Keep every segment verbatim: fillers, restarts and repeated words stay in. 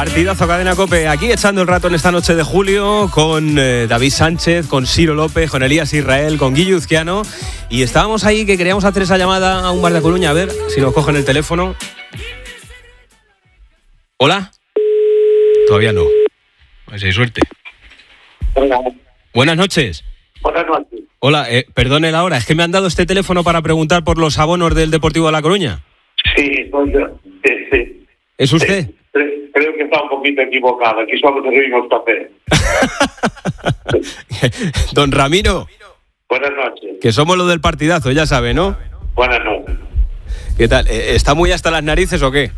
Partidazo Cadena COPE, aquí echando el rato en esta noche de julio con eh, David Sánchez, con Ciro López, con Elías Israel, con Guillo Uzquiano. Y estábamos ahí que queríamos hacer esa llamada a un bar de Coruña, a ver si nos cogen el teléfono. ¿Hola? Todavía no. A ver si hay suerte. Hola. Buenas noches. Buenas noches. Hola, eh, perdone la hora, es que me han dado este teléfono para preguntar por los abonos del Deportivo de La Coruña. Sí, soy yo. Sí, sí. ¿Es usted? Sí, sí. Creo que está un poquito equivocado. Aquí solo servimos café. Don Ramiro. Buenas noches. Que somos los del partidazo, ya sabe, ¿no? Buenas noches. ¿Qué tal? ¿Está muy hasta las narices o qué?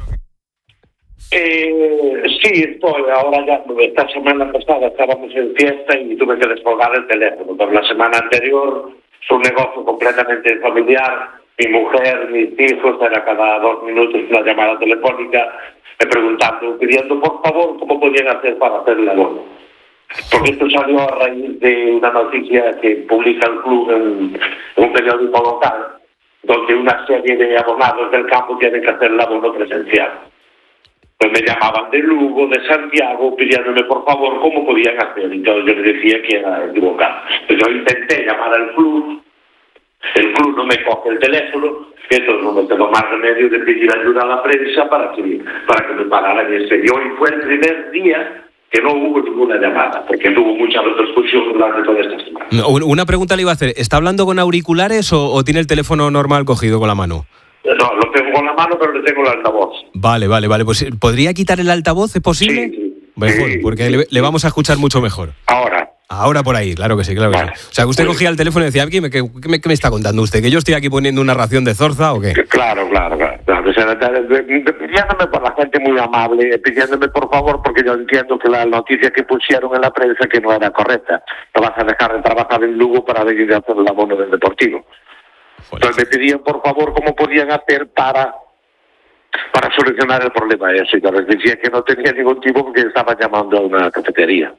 Eh, sí, estoy. Ahora ya, esta semana pasada estábamos en fiesta y tuve que descolgar el teléfono. Pero la semana anterior es un negocio completamente familiar. Mi mujer, mis hijos, era cada dos minutos una llamada telefónica, me preguntando, pidiendo por favor cómo podían hacer para hacer el abono. Porque esto salió a raíz de una noticia que publica el club en, en un periódico local, donde una serie de abonados del campo tienen que hacer el abono presencial. Pues me llamaban de Lugo, de Santiago, pidiéndome por favor cómo podían hacer. Y yo, yo les decía que era equivocado. Pues yo intenté llamar al club, el club no me coge el teléfono, entonces no me tengo más remedio de pedir ayuda a la prensa para que, para que me pararan ese. Y hoy fue el primer día que no hubo ninguna llamada, porque tuvo mucha repercusión durante toda esta semana. No, una pregunta le iba a hacer, ¿está hablando con auriculares o, o tiene el teléfono normal cogido con la mano? No, lo tengo con la mano, pero le tengo el altavoz. Vale, vale, vale. Pues ¿podría quitar el altavoz? ¿Es posible? Sí, sí. Mejor, Sí, porque sí, le, sí. le vamos a escuchar mucho mejor. Ahora. Ahora por ahí, claro que sí, claro que Vale. sí. O sea, que usted Muy cogía el teléfono y decía, ¿qué me, qué, qué me, qué me está contando usted? ¿Que yo estoy aquí poniendo una ración de zorza o qué? Claro, claro, claro. claro. O sea, de- de- de- pidiéndome por la gente muy amable, pidiéndome por favor, porque yo entiendo que la noticia que pusieron en la prensa que no era correcta. No vas a dejar de trabajar en Lugo para venir a hacer el abono del Deportivo. Joder. Entonces me pedían por favor cómo podían hacer para para solucionar el problema ese. Yo les decía que no tenía ningún tipo porque estaban llamando a una cafetería.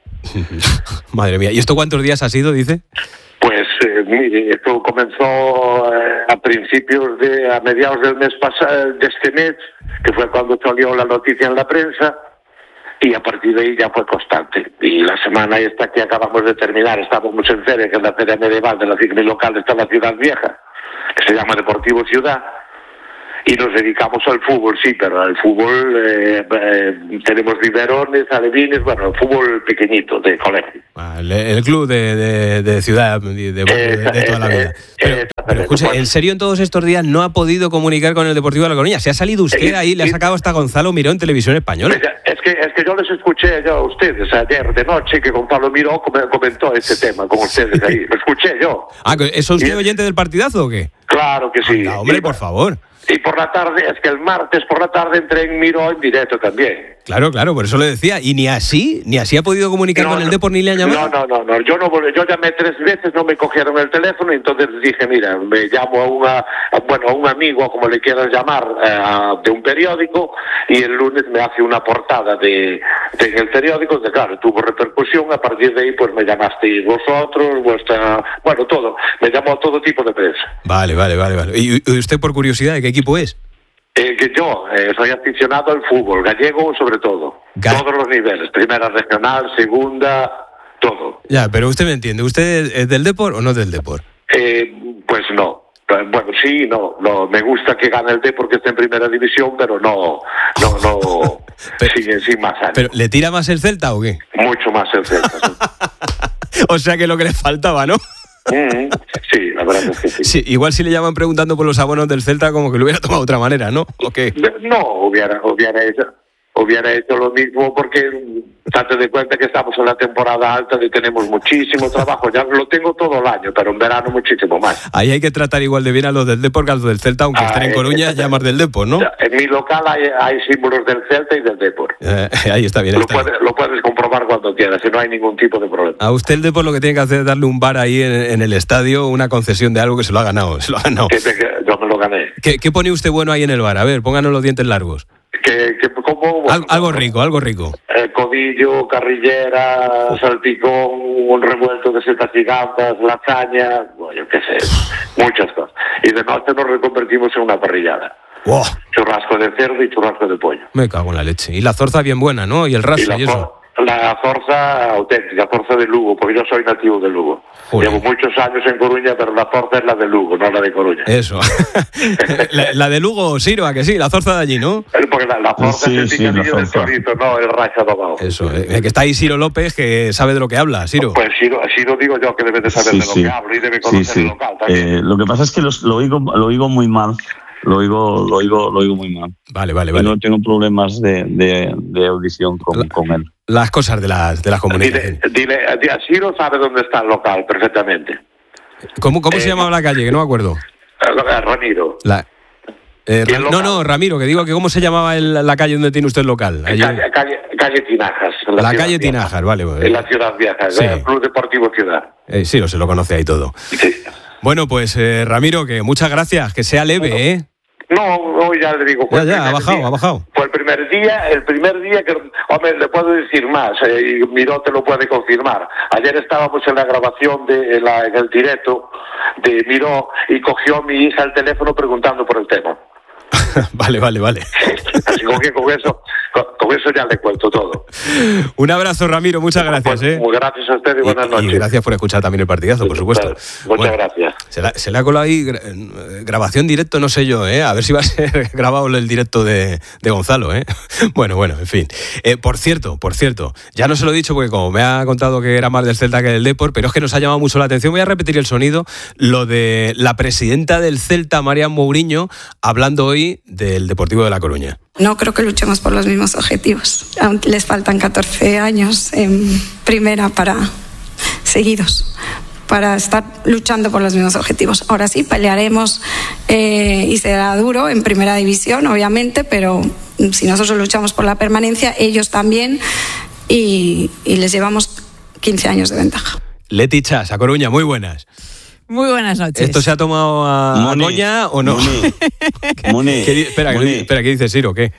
Madre mía, ¿y esto cuántos días ha sido, dice? Pues eh, mire, esto comenzó eh, a principios de, a mediados del mes pasado, de este mes, que fue cuando salió la noticia en la prensa, y a partir de ahí ya fue constante. Y la semana esta que acabamos de terminar, estábamos en feria, que es la feria medieval de la ciclo local, está en la Ciudad Vieja, que se llama Deportivo Ciudad, y nos dedicamos al fútbol, sí, pero al fútbol eh, eh, tenemos biberones, alevines, bueno, el fútbol pequeñito, de colegio. Ah, El, el club de, de, de ciudad, de, de, de- de toda la vida. Pero, pero escuche, ¿en serio en todos estos días no ha podido comunicar con el Deportivo de La Coruña? ¿Se ha salido usted ahí, le ha sacado hasta Gonzalo Miró en Televisión Española? Es que, es que yo les escuché yo a ustedes ayer de noche que Gonzalo Miró com- comentó este tema con ustedes ahí. Lo escuché yo. Ah, ¿es usted Y- oyente del partidazo o qué? Claro que sí. Anda, hombre, Y- por favor. Y por la tarde, es que el martes por la tarde entré en Miró en directo también. Claro, claro, por eso le decía. Y ni así, ni así ha podido comunicar No, con el no. Depor ni le han llamado. No, no, no, no. Yo no volví- yo llamé tres veces, no me cogieron el teléfono y entonces dije, mira, me llamo a una, a- bueno, a un amigo, como le quieras llamar, eh, de un periódico, y el lunes me hace una portada de, de en el periódico, de claro, tuvo repercusión, a partir de ahí pues me llamasteis vosotros, vuestra, bueno, todo, me llamó todo tipo de prensa. Vale, vale, vale, vale. ¿Y y usted por curiosidad de qué equipo es? Eh, que yo eh, soy aficionado al fútbol, gallego sobre todo, Ga- todos los niveles, primera regional, segunda, todo. Ya, pero usted me entiende. ¿Usted es del Depor o no es del Depor? Eh, pues no. Eh, Bueno, sí, no, no, me gusta que gane el D porque está en primera división, pero no, no, no, Pero- sin, sin más ánimo. ¿Pero le tira más el Celta o qué? Mucho más el Celta. Sí. O sea que lo que le faltaba, ¿no? Mm, sí, la verdad es que sí. Sí, igual si le llaman preguntando por los abonos del Celta, como que lo hubiera tomado de otra manera, ¿no? ¿O qué? No, hubiera, hubiera hecho, hubiera hecho lo mismo porque date de cuenta que estamos en la temporada alta y tenemos muchísimo trabajo. Ya lo tengo todo el año, pero en verano muchísimo más. Ahí hay que tratar igual de bien a los del Depor que a los del Celta, aunque Ah, estén en eh, Coruña, eh, ya más del Depor, ¿no? En mi local hay, hay símbolos del Celta y del Depor. Eh, ahí está bien. Lo está bien. puedes, lo puedes comprobar cuando quieras, y no hay ningún tipo de problema. A usted el Depor lo que tiene que hacer es darle un bar ahí en, en el estadio, una concesión de algo que se lo ha ganado, se lo ha ganado. Que te- que yo me lo gané. ¿Qué, qué pone usted bueno ahí en el bar? A ver, pónganos los dientes largos. Que, que como, bueno, Al- algo rico, algo rico. eh, codillo, carrillera, salpicón, un revuelto de setas gigantes, lasaña, bueno, yo qué sé, muchas cosas. Y de noche nos reconvertimos en una parrillada. Wow. Churrasco de cerdo y churrasco de pollo. Me cago en la leche. Y la zorza bien buena, ¿no? Y el raso y, la y eso. La zorza auténtica, zorza de Lugo, porque yo soy nativo de Lugo. Joder. Llevo muchos años en Coruña, pero la zorza es la de Lugo, no la de Coruña. Eso. la, la de Lugo, Siro, ¿a que sí? La zorza de allí, ¿no? Porque la, la zorza sí, es el sí, picadillo del chorizo, no el racha domado. Eso, eh, que está ahí Siro López, que sabe de lo que habla, Siro. Pues Siro, Siro digo yo que debe de saber sí, de lo sí. que hablo y debe conocer sí, sí. el local también. Eh, lo que pasa es que los, lo, oigo, lo oigo muy mal. Lo oigo, lo oigo, lo oigo muy mal. Vale, vale, vale. No tengo problemas de, de, de audición con, la, con él. Las cosas de las de las comunicaciones. Dile, dile, a Siro sabe dónde está el local perfectamente. ¿Cómo, cómo eh, se llamaba la calle? Que no me acuerdo. Ramiro. La, eh, Ra, no, no, Ramiro, que digo que cómo se llamaba el, la calle donde tiene usted el local. Allí... Calle, calle, calle Tinajas. La, la calle Tinajas, vale, vale. En la ciudad vieja, sí. El Club Deportivo Ciudad. Eh, Siro se lo conoce ahí todo. Sí. Bueno, pues eh, Ramiro, que muchas gracias, que sea leve, bueno. ¿eh? No, hoy ya le digo. Ya, ya, ha bajado, día. ha bajado. Fue el primer día, el primer día que, hombre, le puedo decir más, eh, y Miró te lo puede confirmar. Ayer estábamos en la grabación de en, la, en el directo de Miró y cogió mi hija el teléfono preguntando por el tema. Vale, vale, vale. Así que con eso, con, con eso ya le cuento todo. Un abrazo, Ramiro, muchas gracias. Pues, ¿eh? Muy gracias a usted y buenas y, noches. Y gracias por escuchar también el partidazo, por supuesto. Muchas bueno, gracias. Se, la, se le ha colado ahí grabación directo, no sé yo, ¿eh? A ver si va a ser grabado el directo de, de Gonzalo, ¿eh? Bueno, bueno, en fin. Eh, por cierto, por cierto, ya no se lo he dicho porque como me ha contado que era más del Celta que del Depor, pero es que nos ha llamado mucho la atención. Voy a repetir el sonido, lo de la presidenta del Celta, Marian Mourinho, hablando hoy del Deportivo de La Coruña. No creo que luchemos por los mismos objetivos. Aún les faltan catorce años en primera para seguidos para estar luchando por los mismos objetivos. Ahora sí, pelearemos eh, y será duro en primera división, obviamente, pero si nosotros luchamos por la permanencia, ellos también, y, y les llevamos quince años de ventaja. Leti Chas, a Coruña, muy buenas. Muy buenas noches. ¿Esto se ha tomado a, Moni, a coña o no? Moni, Moni, ¿Qué, espera, Moni. ¿qué, espera, ¿qué dice Siro? ¿Qué?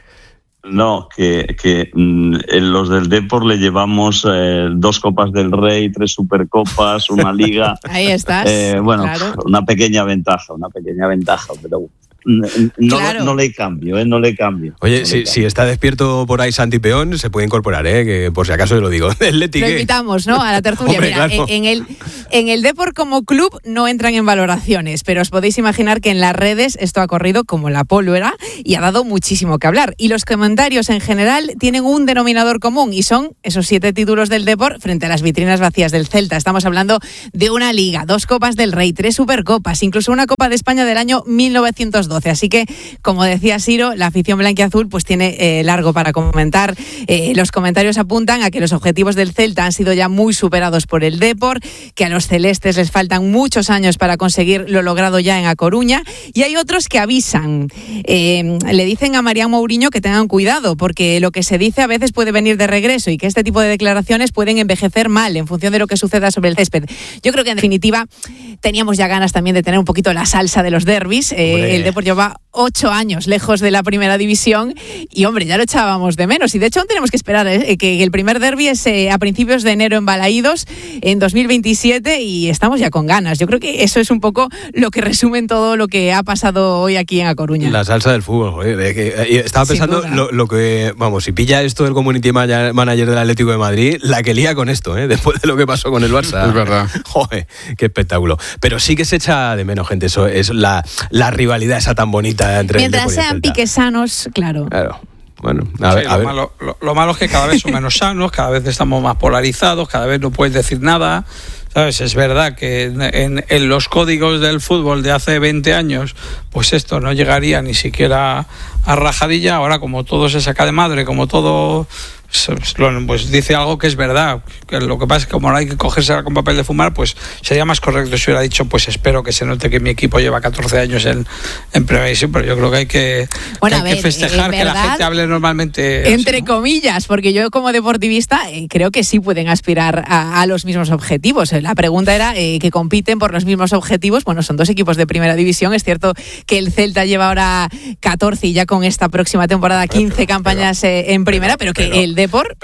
No, que, que mm, los del Depor le llevamos eh, dos Copas del Rey, tres Supercopas, una Liga. Ahí estás. Eh, bueno, claro. una pequeña ventaja, una pequeña ventaja, pero no, claro. no le cambio, ¿eh? No le cambio. Oye, no si, le si está despierto por ahí Santi Peón, se puede incorporar, ¿eh? Que por si acaso yo lo digo. El Leti, lo ¿qué? invitamos, ¿no? A la tertulia. Hombre, Mira, claro. en, en el en el Depor como club no entran en valoraciones, pero os podéis imaginar que en las redes esto ha corrido como la pólvora y ha dado muchísimo que hablar. Y los comentarios en general tienen un denominador común y son esos siete títulos del Depor frente a las vitrinas vacías del Celta. Estamos hablando de una Liga, dos Copas del Rey, tres Supercopas, incluso una Copa de España del año mil novecientos doce. Así que, como decía Siro, la afición blanquiazul pues tiene eh, largo para comentar. Eh, los comentarios apuntan a que los objetivos del Celta han sido ya muy superados por el Depor, que a los celestes les faltan muchos años para conseguir lo logrado ya en A Coruña, y hay otros que avisan. Eh, le dicen a Marian Mourinho que tengan cuidado, porque lo que se dice a veces puede venir de regreso y que este tipo de declaraciones pueden envejecer mal en función de lo que suceda sobre el césped. Yo creo que en definitiva teníamos ya ganas también de tener un poquito la salsa de los derbis. Eh, el Depor lleva ocho años lejos de la primera división y, hombre, ya lo echábamos de menos. Y, de hecho, aún tenemos que esperar ¿eh? que el primer derbi es eh, a principios de enero en Balaídos, en dos mil veintisiete, y estamos ya con ganas. Yo creo que eso es un poco lo que resume todo lo que ha pasado hoy aquí en A Coruña. La salsa del fútbol, joder. Eh, que, eh, estaba pensando lo, lo que, vamos, si pilla esto del community manager del Atlético de Madrid, la que lía con esto, ¿eh? Después de lo que pasó con el Barça. Es verdad. Joder, qué espectáculo. Pero sí que se echa de menos, gente, eso es la, la rivalidad esa tan bonita entre Mientras el Depor y el sean Celta. piques sanos, claro. Claro. Bueno, a ver, sí, a lo, ver. malo, lo, lo malo es que cada vez son menos sanos, cada vez estamos más polarizados, cada vez no puedes decir nada. ¿Sabes? Es verdad que en, en, en los códigos del fútbol de hace veinte años, pues esto no llegaría ni siquiera a rajadilla. Ahora, como todo se saca de madre, como todo pues dice algo que es verdad, que lo que pasa es que como no hay que cogerse con papel de fumar, pues sería más correcto si hubiera dicho, pues espero que se note que mi equipo lleva catorce años en, en primera división, pero yo creo que hay que, bueno, que, hay ver, que festejar que la gente hable normalmente entre así, ¿no? comillas, porque yo como deportivista eh, creo que sí pueden aspirar a, a los mismos objetivos. La pregunta era eh, que compiten por los mismos objetivos. Bueno, son dos equipos de primera división. Es cierto que el Celta lleva ahora catorce y ya con esta próxima temporada quince pero, campañas pero, eh, en primera, pero, pero que pero, el Depor pero,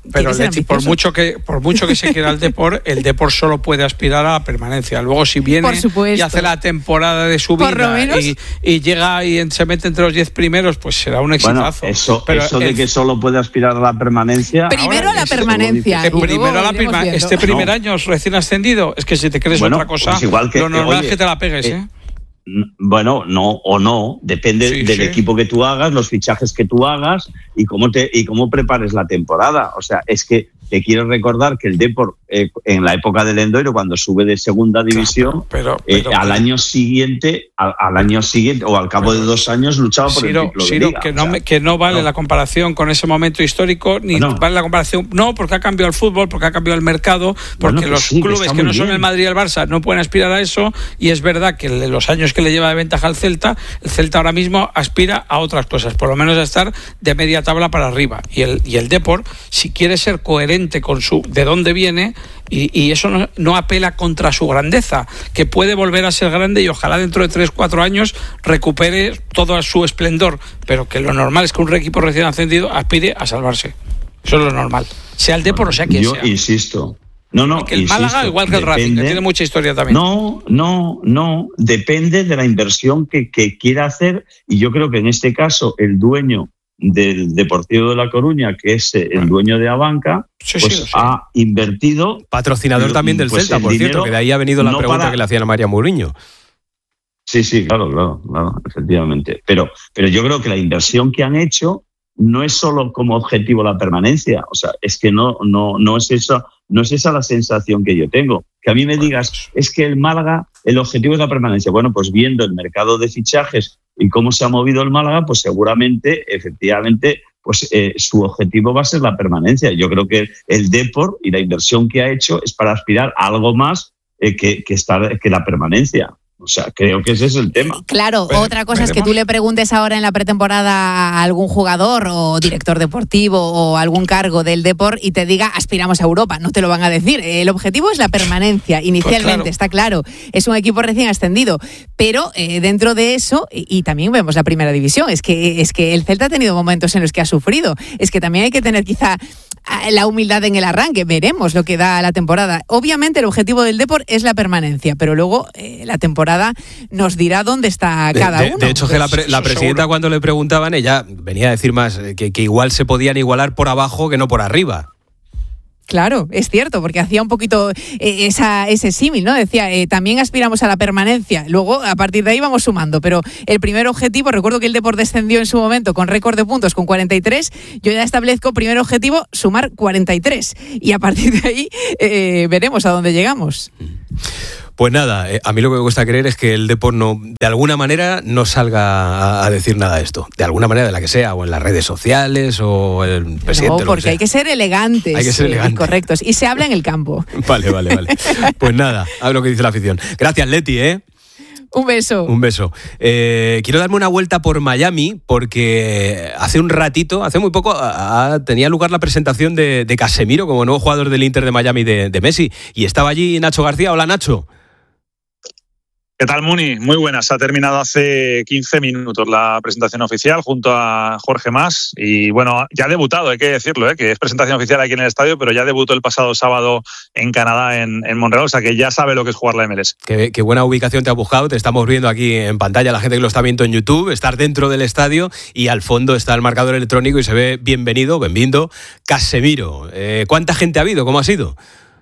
pero Leti, por mucho que por mucho que se quiera el Depor, el Depor solo puede aspirar a la permanencia. Luego si viene y hace la temporada de su vida y, y llega y se mete entre los diez primeros, pues será un exitazo. Bueno, eso, pero eso el, de que solo puede aspirar a la permanencia. Primero a la permanencia. Eh, primero a la perma este primer no. año recién ascendido, es que si te crees bueno, otra cosa, pues igual que, lo normal oye, es que te la pegues, ¿eh? eh Bueno, no o no, depende sí, del sí. equipo que tú hagas, los fichajes que tú hagas y cómo te y cómo prepares la temporada. O sea, es que te quiero recordar que el Depor, eh, en la época del Endoiro, cuando sube de segunda división, pero, pero, pero, eh, al año siguiente, al, al año siguiente o al cabo pero, de dos años luchaba por Ciro, el título Ciro, de liga. Que, o no sea, me, que no vale no. la comparación con ese momento histórico, ni bueno. vale la comparación, no, porque ha cambiado el fútbol, porque ha cambiado el mercado, porque bueno, los sí, clubes que, que no bien. son el Madrid y el Barça no pueden aspirar a eso, y es verdad que los años que le lleva de ventaja al Celta, el Celta ahora mismo aspira a otras cosas, por lo menos a estar de media tabla para arriba, y el, y el Depor, si quiere ser coherente con su de dónde viene, y, y eso no, no apela contra su grandeza, que puede volver a ser grande y ojalá dentro de tres cuatro años recupere todo su esplendor, pero que lo normal es que un equipo recién ascendido aspire a salvarse. Eso es lo normal, sea el Depor o sea quien Yo sea. Yo insisto. No, no, que el insisto, Málaga, igual que el depende, Racing, que tiene mucha historia también. No, no, no, depende de la inversión que, que quiera hacer, y yo creo que en este caso el dueño del Deportivo de La Coruña, que es el dueño de Abanca, sí, pues sí, sí. ha invertido... Patrocinador también del pues Celta, por cierto, que de ahí ha venido la no pregunta para... que le hacían a María Mourinho. Sí, sí, claro, claro, claro, efectivamente. Pero, pero yo creo que la inversión que han hecho no es solo como objetivo la permanencia, o sea, es que no, no, no es eso, no es esa la sensación que yo tengo. Que a mí me digas, es que el Málaga, el objetivo es la permanencia. Bueno, pues viendo el mercado de fichajes y cómo se ha movido el Málaga, pues seguramente, efectivamente, pues eh, su objetivo va a ser la permanencia. Yo creo que el Depor y la inversión que ha hecho es para aspirar a algo más eh, que, que, estar, que la permanencia. O sea, creo que ese es el tema. Claro, pero, otra cosa veremos. Es que tú le preguntes ahora en la pretemporada a algún jugador o director deportivo o algún cargo del Depor y te diga aspiramos a Europa. No te lo van a decir. El objetivo es la permanencia, inicialmente, pues claro. Está claro. Es un equipo recién ascendido. Pero eh, dentro de eso, y, y también vemos la primera división, es que, es que el Celta ha tenido momentos en los que ha sufrido. Es que también hay que tener quizá la humildad en el arranque. Veremos lo que da la temporada. Obviamente el objetivo del Depor es la permanencia, pero luego eh, la temporada nos dirá dónde está cada de, de, uno. De hecho, que la, pre, la presidenta seguro. Cuando le preguntaban, ella venía a decir más que, que igual se podían igualar por abajo que no por arriba. Claro, es cierto, porque hacía un poquito eh, esa, ese símil, ¿no? Decía, eh, también aspiramos a la permanencia. Luego, a partir de ahí vamos sumando. Pero el primer objetivo, recuerdo que el Depor descendió en su momento con récord de puntos, con cuarenta y tres. Yo ya establezco, primer objetivo, sumar cuarenta y tres. Y a partir de ahí eh, veremos a dónde llegamos. Pues nada, eh, a mí lo que me cuesta creer es que el Depor no, de alguna manera no salga a, a decir nada de esto. De alguna manera, de la que sea, o en las redes sociales, o el presidente. No, porque que hay que ser elegantes. Hay que ser elegantes. Y correctos. Y se habla en el campo. Vale, vale, vale. Pues nada, a lo que dice la afición. Gracias, Leti, ¿eh? Un beso. Un beso. Eh, quiero darme una vuelta por Miami porque hace un ratito, hace muy poco, a, a, tenía lugar la presentación de, de Casemiro como nuevo jugador del Inter de Miami de, de Messi. Y estaba allí Nacho García. Hola, Nacho. ¿Qué tal, Muni? Muy buenas. Ha terminado hace quince minutos la presentación oficial junto a Jorge Mas. Y bueno, ya ha debutado, hay que decirlo, ¿eh? Que es presentación oficial aquí en el estadio, pero ya debutó el pasado sábado en Canadá, en, en Montreal, o sea que ya sabe lo que es jugar la M L S. Qué, qué buena ubicación te ha buscado. Te estamos viendo aquí en pantalla, la gente que lo está viendo en YouTube, estar dentro del estadio y al fondo está el marcador electrónico y se ve bienvenido, bienvenido, Casemiro. Eh, ¿Cuánta gente ha habido? ¿Cómo ha sido?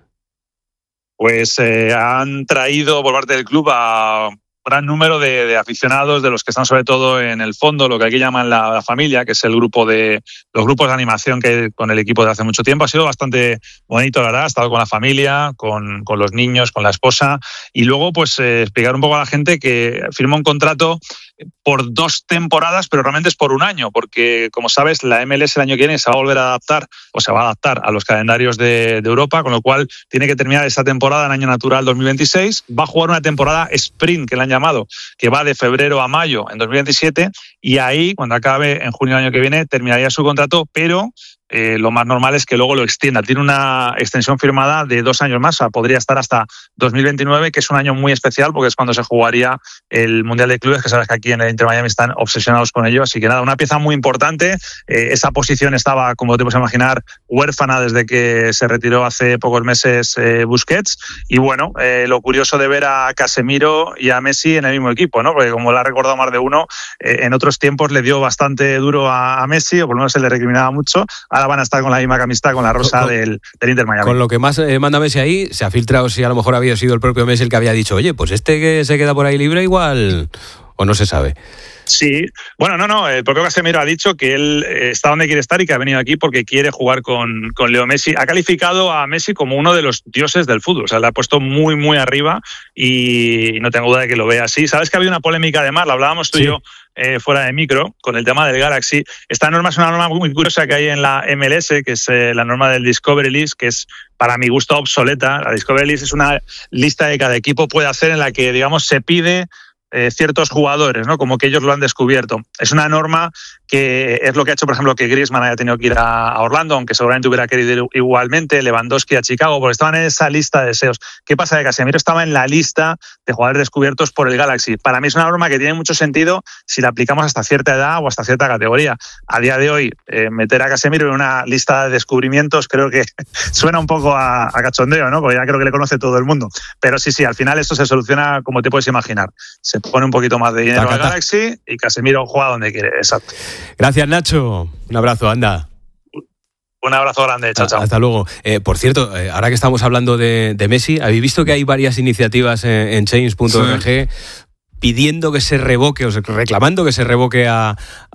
Pues eh, han traído por parte del club a un gran número de, de aficionados, de los que están sobre todo en el fondo, lo que aquí llaman la, la familia, que es el grupo de los grupos de animación que hay con el equipo de hace mucho tiempo. Ha sido bastante bonito, la verdad. Ha estado con la familia, con, con los niños, con la esposa. Y luego, pues, eh, explicar un poco a la gente que firmó un contrato por dos temporadas, pero realmente es por un año, porque, como sabes, la M L S el año que viene se va a volver a adaptar, o se va a adaptar a los calendarios de, de Europa, con lo cual tiene que terminar esta temporada en año natural dos mil veintiséis. Va a jugar una temporada sprint, que le han llamado, que va de febrero a mayo en dos mil veintisiete, y ahí, cuando acabe en junio del año que viene, terminaría su contrato, pero eh, lo más normal es que luego lo extienda. Tiene una extensión firmada de dos años más, o sea, podría estar hasta dos mil veintinueve, que es un año muy especial porque es cuando se jugaría el Mundial de Clubes, que sabes que aquí en el Inter Miami están obsesionados con ello. Así que nada, una pieza muy importante. Eh, esa posición estaba, como te puedes imaginar, huérfana desde que se retiró hace pocos meses eh, Busquets. Y bueno, eh, lo curioso de ver a Casemiro y a Messi en el mismo equipo, ¿no? Porque como lo ha recordado más de uno, eh, en otros tiempos le dio bastante duro a, a Messi, o por lo menos se le recriminaba mucho. Ahora van a estar con la misma camiseta, con la rosa con, del, del Inter Miami. Con lo que más eh, manda Messi ahí, se ha filtrado si a lo mejor había sido el propio Messi el que había dicho, oye, pues este que se queda por ahí libre igual, o no se sabe. Sí, bueno, no, no, el propio Casemiro ha dicho que él está donde quiere estar y que ha venido aquí porque quiere jugar con, con Leo Messi. Ha calificado a Messi como uno de los dioses del fútbol, o sea, le ha puesto muy, muy arriba y no tengo duda de que lo vea así. Sabes que había una polémica además, lo hablábamos tú sí. y yo eh, fuera de micro, con el tema del Galaxy. Esta norma es una norma muy curiosa que hay en la M L S, que es eh, la norma del Discovery List, que es para mi gusto obsoleta. La Discovery List es una lista que cada equipo puede hacer en la que, digamos, se pide Eh, ciertos jugadores, ¿no? Como que ellos lo han descubierto. Es una norma que es lo que ha hecho, por ejemplo, que Griezmann haya tenido que ir a, a Orlando, aunque seguramente hubiera querido ir igualmente, Lewandowski a Chicago, porque estaban en esa lista de deseos. ¿Qué pasa? Que Casemiro estaba en la lista de jugadores descubiertos por el Galaxy. Para mí es una norma que tiene mucho sentido si la aplicamos hasta cierta edad o hasta cierta categoría. A día de hoy, eh, meter a Casemiro en una lista de descubrimientos creo que suena un poco a, a cachondeo, ¿no? Porque ya creo que le conoce todo el mundo. Pero sí, sí, al final esto se soluciona como te puedes imaginar. Se pone un poquito más de dinero Tacata. al Galaxy y Casemiro juega donde quiere, exacto. Gracias, Nacho. Un abrazo, anda. Un abrazo grande, chao, chao. Hasta luego. Eh, por cierto, eh, ahora que estamos hablando de, de Messi, ¿habéis visto que hay varias iniciativas en, en change punto org sí. pidiendo que se revoque, o sea, reclamando que se revoque a,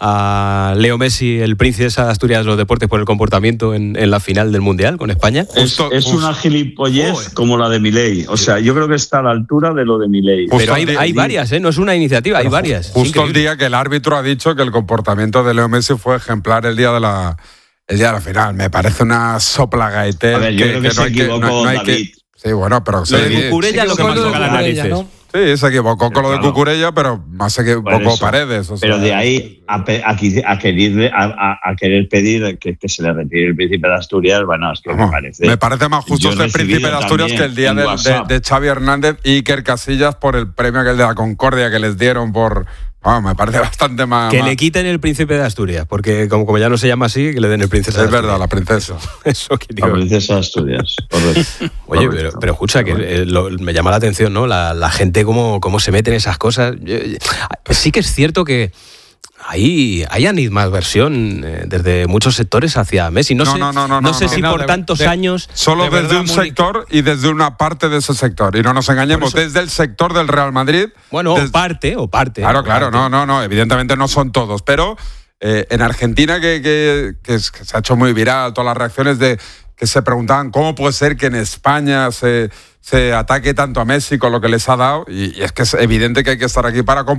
a Leo Messi, el príncipe de Asturias de los deportes, por el comportamiento en, en la final del Mundial con España? Es, es una gilipollez oh, como la de Milei. O sea, yo creo que está a la altura de lo de Milei. Pero hay, hay varias, ¿eh? No es una iniciativa, hay varias. Justo el día que el árbitro ha dicho que el comportamiento de Leo Messi fue ejemplar el día de la, el día de la final. Me parece una sopla gaetel. A ver, yo que, creo que, que se no equivocó que, no, no David. Que, sí, bueno, pero... Lo de Cucurella lo que más toca las narices. ¿No? Sí, se equivocó pero con lo de claro. Cucurella, pero más se equivocó Paredes. O sea, pero de ahí a, a, a, querer, a, a querer pedir que, que se le retire el príncipe de Asturias, bueno, es que no, me parece... Me parece más justo el príncipe de Asturias que el día de, de, de Xavi Hernández y Iker Casillas por el premio que el de la Concordia que les dieron por... Oh, me parece bastante más... Que más... le quiten el príncipe de Asturias, porque como, como ya no se llama así, que le den el príncipe de Asturias. Es verdad, la princesa. Eso que digo. La princesa de Asturias, correcto. Oye, pero, pero escucha, que eh, lo, me llama la atención, ¿no? La, la gente cómo, cómo se mete en esas cosas. Yo, sí que es cierto que Hay, hay animadversión eh, desde muchos sectores hacia Messi. No, no sé, no, no, no, no sé no, si no, por de, tantos de, años... Solo de desde verdad, un muy... sector y desde una parte de ese sector. Y no nos engañemos, desde el sector del Real Madrid... Bueno, desde... o parte, o parte. Claro, o claro, parte. no, no, no. Evidentemente no son todos. Pero eh, en Argentina, que, que, que, es, que se ha hecho muy viral, todas las reacciones de que se preguntaban cómo puede ser que en España se, se ataque tanto a Messi con lo que les ha dado. Y, y es que es evidente que hay que estar aquí para